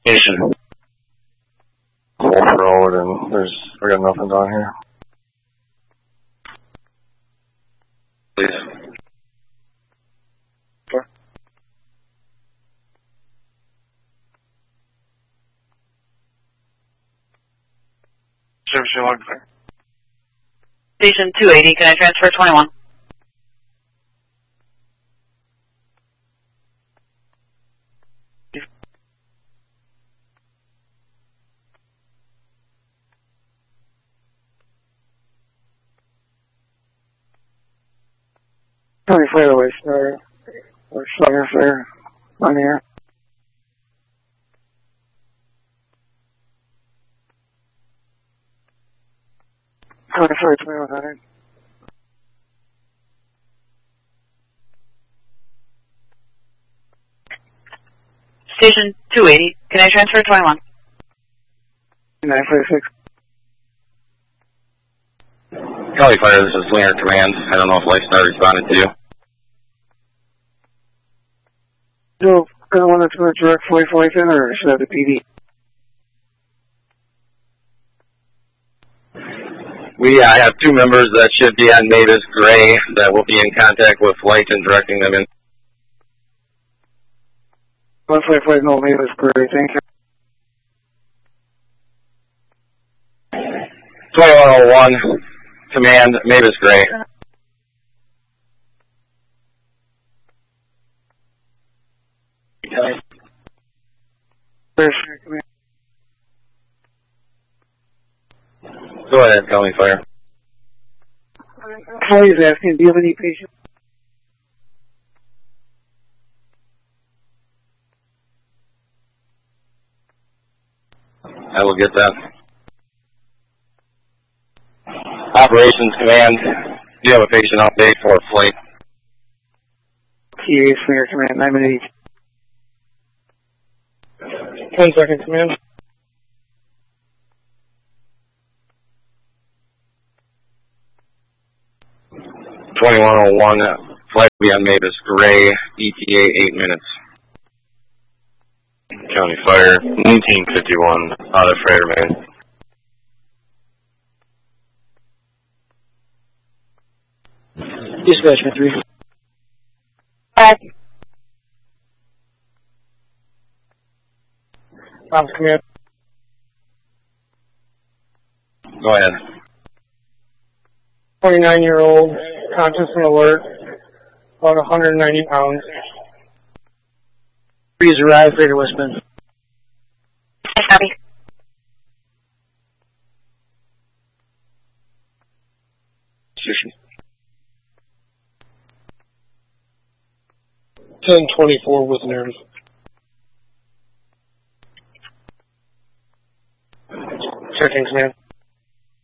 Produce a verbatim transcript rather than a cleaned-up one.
Station. Wolf Road, and there's, we got nothing down here. Please. Sure. Station two eighty, can I transfer twenty-one? County Fire away, sir. Or Sutter Fair on here. County Fire twenty-one hundred. Station two eighty, can I transfer twenty-one? nine five six. Cali Fire, this is Linear Command. I don't know if Lifestar responded to you. So, gonna want to do a direct flight flight in, or should I have the P D? We uh, have two members that should be on Mavis Gray that will be in contact with Flight and directing them in. One flight flight, no, Mavis Gray, thank you. twenty-one oh one, Command, Mavis Gray. Go ahead, County Fire. Kelly's asking, do you have any patients? I will get that. Operations Command, do you have a patient update for Flight? T A Fire Command, nine minute each. ten second command. twenty-one oh one, Flight will be on Mavis Gray, E T A eight minutes. County Fire, nineteen fifty-one, out of Freighter Main. Dispatchment three. Five. Ops command. Go ahead. twenty-nine year old, conscious and alert, about one hundred ninety pounds. Please arrive, Greater West Bend. Yes, copy. ten twenty-four with nerves. Checking command.